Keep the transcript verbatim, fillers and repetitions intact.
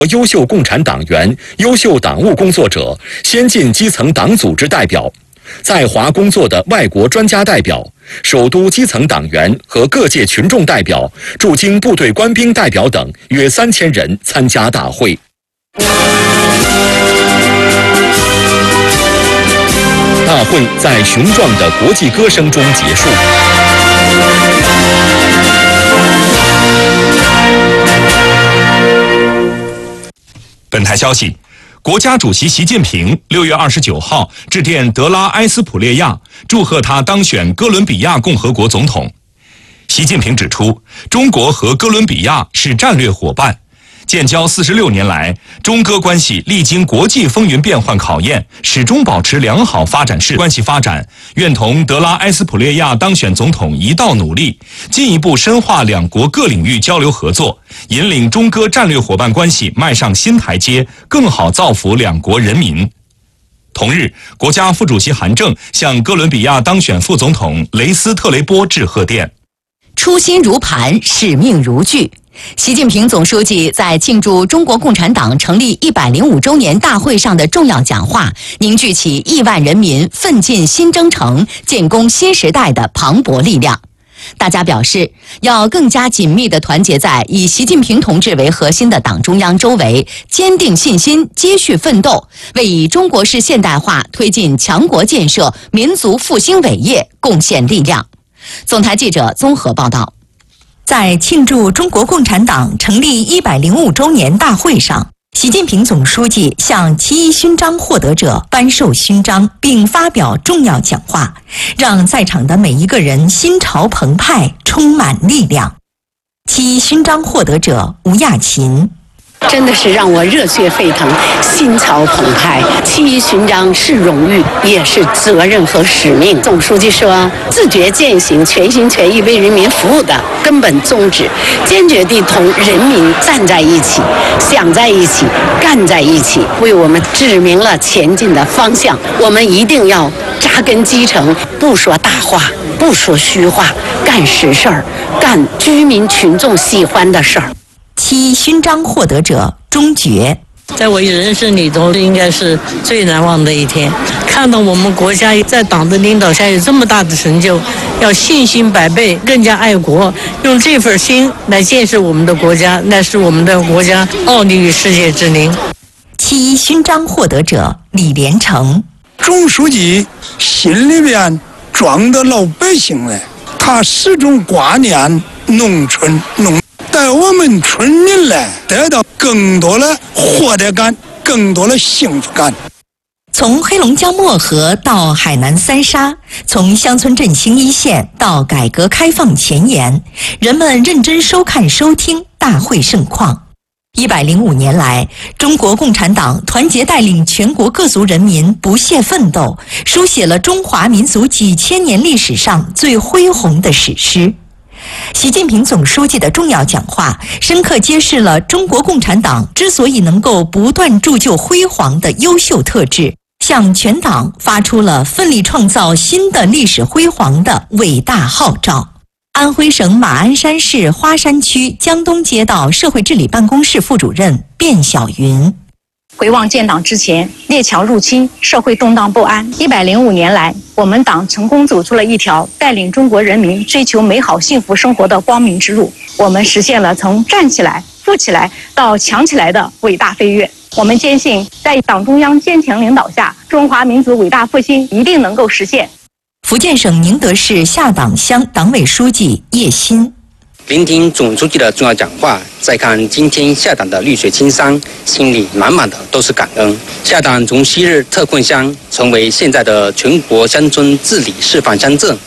优秀共产党员、优秀党务工作者、先进基层党组织代表、在华工作的外国专家代表、首都基层党员和各界群众代表、驻京部队官兵代表等约三千人参加大会。大会在雄壮的国际歌声中结束。 本台消息，国家主席习近平六月二十九号致电德拉埃斯普列亚，祝贺他当选哥伦比亚共和国总统。习近平指出，中国和哥伦比亚是战略伙伴，建交四十六年来，中哥关系历经国际风云变幻考验，始终保持良好发展势。关系发展愿同德拉埃斯普列亚当选总统一道努力，进一步深化两国各领域交流合作，引领中哥战略伙伴关系迈上新台阶，更好造福两国人民。同日，国家副主席韩正向哥伦比亚当选副总统雷斯特雷波致贺电。 初心如磐，使命如炬。习近平总书记在庆祝中国共产党成立一百零五周年大会上的重要讲话，凝聚起亿万人民奋进新征程、建功新时代的磅礴力量。大家表示，要更加紧密地团结在以习近平同志为核心的党中央周围，坚定信心，接续奋斗，为以中国式现代化推进强国建设、民族复兴伟业贡献力量。总台记者综合报道。 在庆祝中国共产党成立一百零五周年大会上，习近平总书记向七一勋章获得者颁授勋章，并发表重要讲话，让在场的每一个人心潮澎湃，充满力量。七一勋章获得者吴亚琴。 真的是让我热血沸腾，心潮澎湃。七一勋章是荣誉，也是责任和使命。总书记说，自觉践行全心全意为人民服务的根本宗旨，坚决地同人民站在一起，想在一起，干在一起，为我们指明了前进的方向。我们一定要扎根基层，不说大话，不说虚话，干实事儿，干居民群众喜欢的事儿。 七一勋章获得者钟觉， 在我人生里头应该是最难忘的一天。看到我们国家在党的领导下有这么大的成就，要信心百倍，更加爱国，用这份心来建设我们的国家，那是我们的国家傲立于世界之林。 七一勋章获得者李连成， 总书记心里面装的老百姓嘞，他始终挂念农村农。带我们村民来得到更多的获得感，更多的幸福感。 从黑龙江漠河到海南三沙，从乡村振兴一线到改革开放前沿，人们认真收看收听大会盛况。一百零五年来，中国共产党团结带领全国各族人民不懈奋斗，书写了中华民族几千年历史上最恢宏的史诗。习近平总书记的重要讲话，深刻揭示了中国共产党之所以能够不断铸就辉煌的优秀特质，向全党发出了奋力创造新的历史辉煌的伟大号召。安徽省马鞍山市花山区江东街道社会治理办公室副主任卞小云。 回望建党之前，列强入侵，社会动荡不安。一百零五年来，我们党成功走出了一条带领中国人民追求美好幸福生活的光明之路。我们实现了从站起来、富起来到强起来的伟大飞跃。我们坚信，在党中央坚强领导下，中华民族伟大复兴一定能够实现。 福建省宁德市下党乡党委书记叶鑫。 聆听总书记的重要讲话，再看今天下党的绿水青山，心里满满的都是感恩。下党从昔日特困乡成为现在的全国乡村治理示范乡镇，